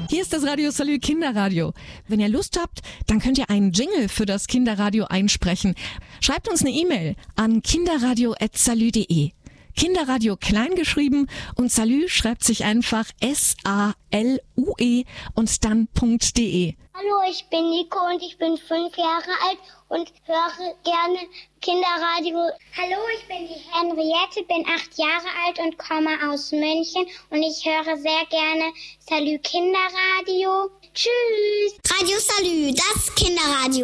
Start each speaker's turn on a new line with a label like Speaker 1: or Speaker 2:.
Speaker 1: Hier ist das Radio Salü Kinderradio. Wenn ihr Lust habt, dann könnt ihr einen Jingle für das Kinderradio einsprechen. Schreibt uns eine E-Mail an kinderradio@salü.de. Kinderradio klein geschrieben und Salü schreibt sich einfach SALUE und dann .de.
Speaker 2: Hallo, ich bin Nico und ich bin 5 Jahre alt und höre gerne Kinderradio. Hallo, ich bin die Henriette, bin 8 Jahre alt und komme aus München und ich höre sehr gerne Salü Kinderradio. Tschüss!
Speaker 3: Radio Salü, das Kinderradio.